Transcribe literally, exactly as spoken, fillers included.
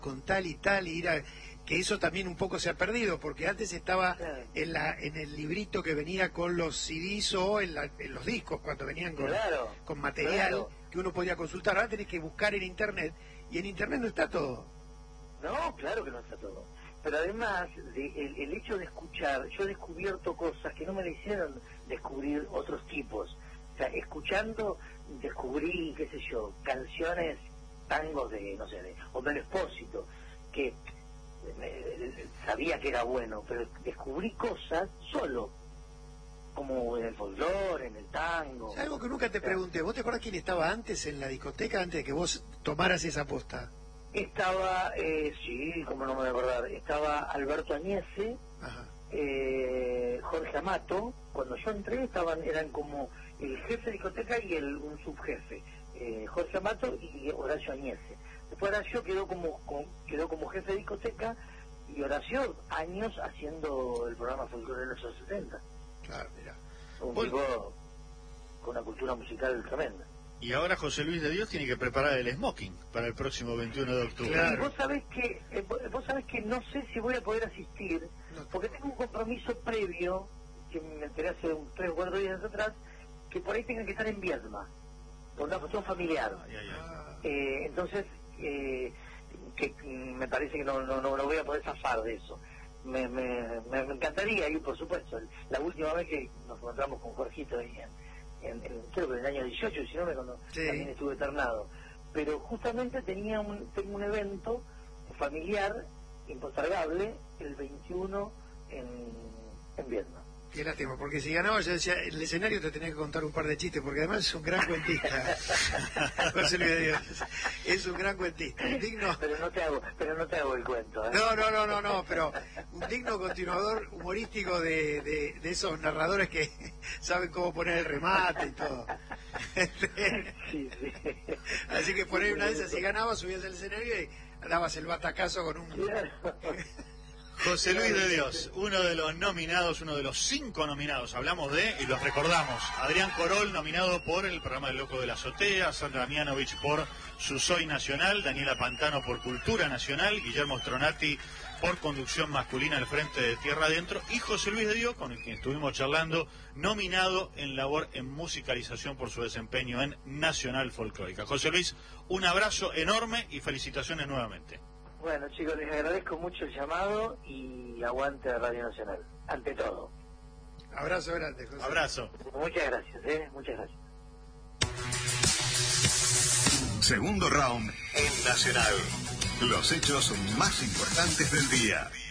con tal y tal, y ir a, que eso también un poco se ha perdido, porque antes estaba claro. en la en el librito que venía con los C Ds o en, la, en los discos, cuando venían con, claro, con material claro. que uno podía consultar. Ahora tenés que buscar en internet, y en internet no está todo. No, claro que no está todo. Pero además, de, el, el hecho de escuchar, yo he descubierto cosas que no me le hicieron descubrir otros tipos. O sea, escuchando, descubrí, qué sé yo, canciones, tangos de, no sé, de Homero Expósito, que eh, sabía que era bueno, pero descubrí cosas solo, como en el folclore, en el tango. Es algo que nunca te pregunté. ¿Vos te acuerdas quién estaba antes en la discoteca, antes de que vos tomaras esa posta? Estaba, eh, sí, como no me voy a acordar, estaba Alberto Añese, eh, Jorge Amato. Cuando yo entré estaban, eran como el jefe de discoteca y el un subjefe, eh, Jorge Amato y Horacio Añese. Después Horacio quedó como, con, quedó como jefe de discoteca, y Horacio años haciendo el programa Folclore de los setenta. Claro, mira. Un Bueno. tipo con una cultura musical tremenda. Y ahora José Luis de Dios tiene que preparar el smoking para el próximo veintiuno de octubre. Claro. Y vos sabés que eh, vos sabés que no sé si voy a poder asistir, porque tengo un compromiso previo, que me enteré hace un tres o cuatro días atrás, que por ahí tengan que estar en Viedma, por una cuestión familiar. Ay, ay, ay. Eh, entonces, eh, que me parece que no, no, no, no voy a poder zafar de eso. Me, me, me, me encantaría ir, por supuesto. La última vez que nos encontramos con Jorgito ahí en... En, en, creo que en el año dieciocho, si no me cuando sí. también estuve internado, pero justamente tenía un, tengo un evento familiar impostergable el veintiuno en, en Vietnam. Qué lástima, porque si ganaba, yo decía, el escenario te tenía que contar un par de chistes, porque además es un gran cuentista. José Luis de Dios, es un gran cuentista, un digno... Pero no te hago, pero no te hago el cuento, ¿eh? No, no, no, no, no, pero un digno continuador humorístico de, de, de esos narradores que saben cómo poner el remate y todo. Sí, sí. Así que por ahí una vez, si ganabas, subías al escenario y dabas el batacazo con un... Claro. José Luis de Dios, uno de los nominados, uno de los cinco nominados, hablamos de, y los recordamos, Adrián Corol, nominado por el programa El Loco de la Azotea, Sandra Mianovich por Su Soy Nacional, Daniela Pantano por Cultura Nacional, Guillermo Stronati por Conducción Masculina al Frente de Tierra Adentro, y José Luis de Dios, con el que estuvimos charlando, nominado en labor en musicalización por su desempeño en Nacional Folclórica. José Luis, un abrazo enorme y felicitaciones nuevamente. Bueno, chicos, les agradezco mucho el llamado y aguante Radio Nacional, ante todo. Abrazo grande, José. Abrazo. Muchas gracias, ¿eh? Muchas gracias. Segundo round en Nacional. Los hechos más importantes del día.